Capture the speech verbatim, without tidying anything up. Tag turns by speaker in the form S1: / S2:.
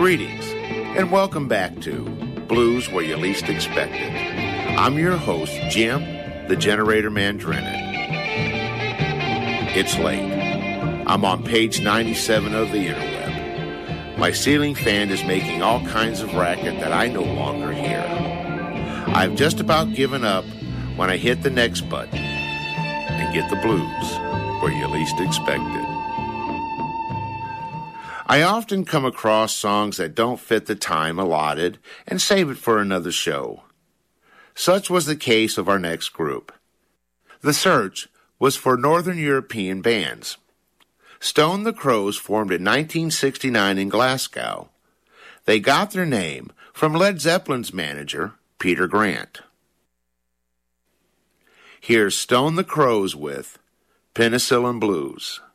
S1: Greetings, and welcome back to Blues Where You Least Expect It. I'm your host, Jim, the Generator Man Drennan. It's late. I'm on page ninety-seven of the interweb. My ceiling fan is making all kinds of racket that I no longer hear. I've just about given up when I hit the next button and get the blues where you least expect it. I often come across songs that don't fit the time allotted and save it for another show. Such was the case of our next group. The search was for Northern European bands. Stone the Crows formed in nineteen sixty-nine in Glasgow. They got their name from Led Zeppelin's manager, Peter Grant. Here's Stone the Crows with Penicillin Blues.